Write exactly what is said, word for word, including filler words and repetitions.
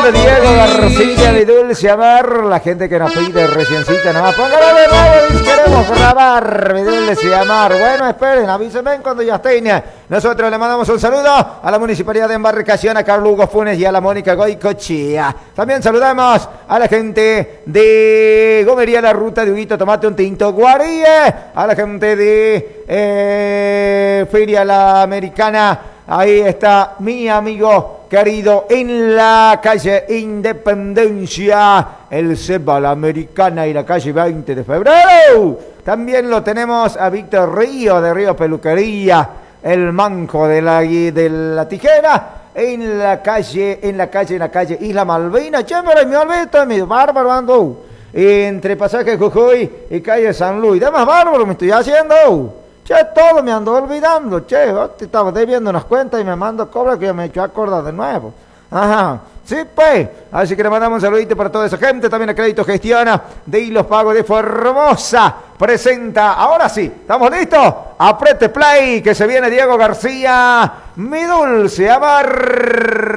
grande Diego García, mi dulce amor. La gente que nos pide reciencita, nada más. Póngalo de nuevo, queremos grabar, mi dulce amor. Bueno, esperen, avísenme cuando ya estén. Nosotros le mandamos un saludo a la Municipalidad de Embarcación, a Carlos Hugo Funes y a la Mónica Goicochea. También saludamos a la gente de Gomería La Ruta de Huguito Tomate un Tinto Guaríe, a la gente de eh, Feria La Americana. Ahí está mi amigo querido en la calle Independencia, el Ceba La Americana y la calle veinte de febrero. También lo tenemos a Víctor Río de Río Peluquería, el manco de la, de la tijera, en la calle, en la calle, en la calle Isla Malvina. Che, pero me olvidé, mi bárbaro ando. Entre pasaje Jujuy y calle San Luis. De más bárbaro me estoy haciendo. Che, todo me ando olvidando. Che, te estaba debiendo unas cuentas y me mando cobra que ya me he hecho acordar de nuevo. Ajá. Sí, pues. Así que le mandamos un saludito para toda esa gente. También a Crédito Gestiona de Hilos Pagos de Formosa. Presenta. Ahora sí. ¿Estamos listos? Aprete play que se viene Diego García. Mi dulce amor.